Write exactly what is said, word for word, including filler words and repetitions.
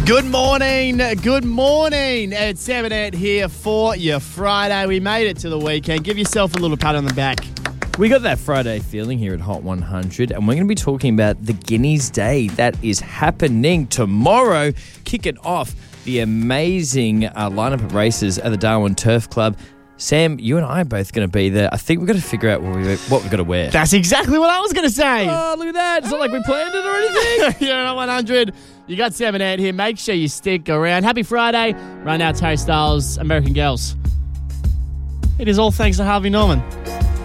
Good morning, good morning. It's seven eight here for your Friday. We made it to the weekend. Give yourself a little pat on the back. We got that Friday feeling here at Hot one hundred, and we're going to be talking about the Guineas Day that is happening tomorrow, kicking off the amazing uh, lineup of races at the Darwin Turf Club. Sam, you and I are both going to be there. I think we've got to figure out what, we, what we've got to wear. That's exactly what I was going to say. Oh, look at that. It's not like we planned it or anything. You're at one hundred. You got seven eight here. Make sure you stick around. Happy Friday. Right now, Terry Styles, American Girls. It is all thanks to Harvey Norman.